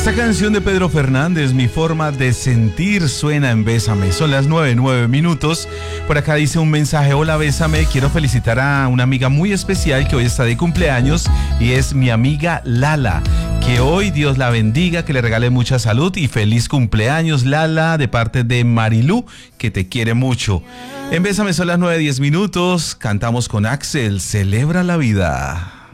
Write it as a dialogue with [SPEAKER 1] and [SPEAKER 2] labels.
[SPEAKER 1] Esta canción de Pedro Fernández, Mi forma de sentir, suena en Bésame. Son las 9:09. Por acá dice un mensaje: hola, Bésame, quiero felicitar a una amiga muy especial que hoy está de cumpleaños y es mi amiga Lala. Que hoy Dios la bendiga, que le regale mucha salud y feliz cumpleaños, Lala, de parte de Marilú, que te quiere mucho. En Bésame son las 9:10. Cantamos con Axel, Celebra la vida.